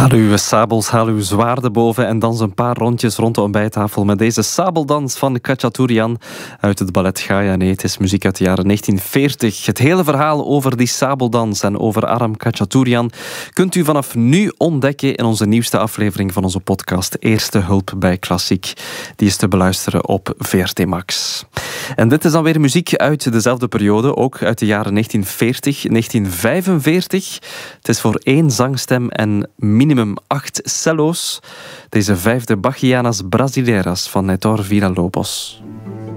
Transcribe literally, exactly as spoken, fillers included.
Haal uw sabels, haal uw zwaarden boven en dans een paar rondjes rond de ontbijttafel met deze sabeldans van Khachaturian uit het ballet Gaia. Nee, het is muziek uit de jaren negentien veertig. Het hele verhaal over die sabeldans en over Aram Khachaturian kunt u vanaf nu ontdekken in onze nieuwste aflevering van onze podcast Eerste Hulp bij Klassiek. Die is te beluisteren op V R T Max. En dit is dan weer muziek uit dezelfde periode, ook uit de jaren negentien veertig, negentien vijfenveertig. Het is voor één zangstem en minimum acht cello's. Deze vijfde Bachianas Brasileiras van Heitor Villa-Lobos.